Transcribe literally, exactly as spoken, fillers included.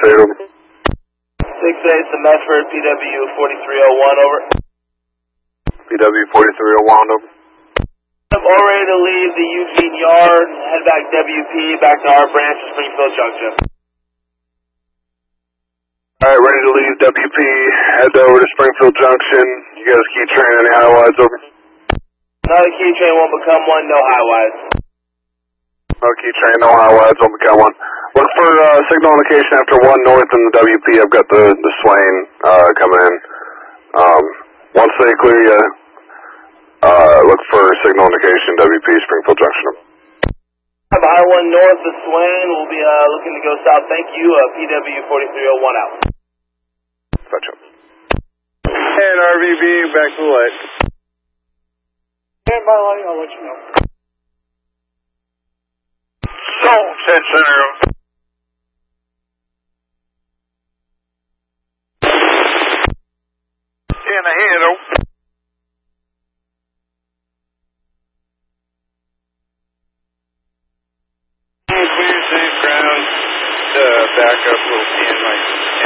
eight, over. six eight to Medford, P W forty-three oh one, over. P W forty-three oh one, over. I'm all ready to leave the Eugene Yard, head back W P, back to our branch at Springfield Junction. Alright, ready to leave W P, head over to Springfield Junction. You guys key train any high wides, over? Another key train won't become one, no high wides. No key train, no high wides, won't become one. Look for uh, signal indication after one north in the W P. I've got the, the Swain uh, coming in. Um, once they clear you, uh, look for signal indication W P, Springfield Junction. I one north of Swain, we'll be uh, looking to go south. Thank you, uh, P W forty-three oh one out. Gotcha. And R V B, back to the light. Stand by light, I'll let you know. Zone, ten center. In ahead, over. Clear, safe ground, uh, back up, little ten, like